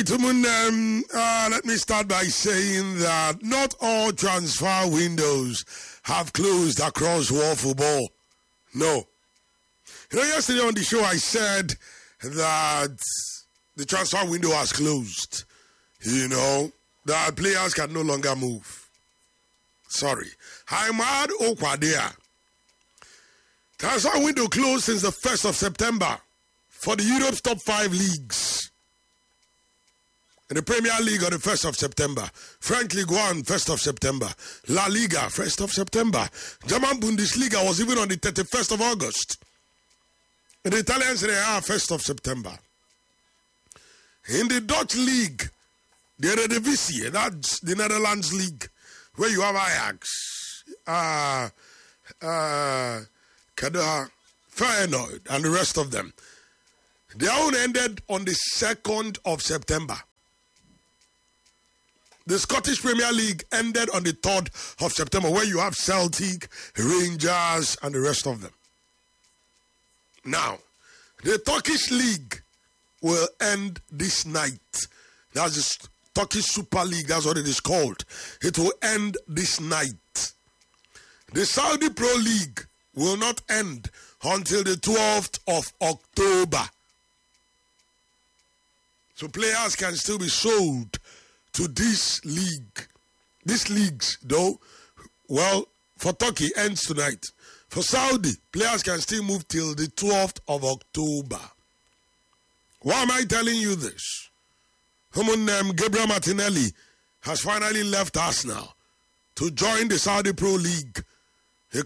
right, let me start by saying that not all transfer windows have closed across world football. No. Yesterday on the show I said that the transfer window has closed. That players can no longer move. Sorry. Haimad Okwadea. Transfer window closed since the 1st of September for the Europe's top 5 leagues. In the Premier League on the 1st of September. French Ligue 1, 1st of September. La Liga, 1st of September. German Bundesliga was even on the 31st of August. In the Italian Serie A, 1st of September. In the Dutch League, the Eredivisie, that's the Netherlands League, where you have Ajax, Kadoha, Feyenoord, and the rest of them. Their own ended on the 2nd of September. The Scottish Premier League ended on the 3rd of September, where you have Celtic, Rangers, and the rest of them. Now, the Turkish League will end this night. That's the Turkish Super League, that's what it is called. It will end this night. The Saudi Pro League will not end until the 12th of October. So players can still be sold to this league. These leagues, though, well, for Turkey, ends tonight. For Saudi, players can still move till the 12th of October. Why am I telling you this? Gabriel Martinelli has finally left Arsenal to join the Saudi Pro League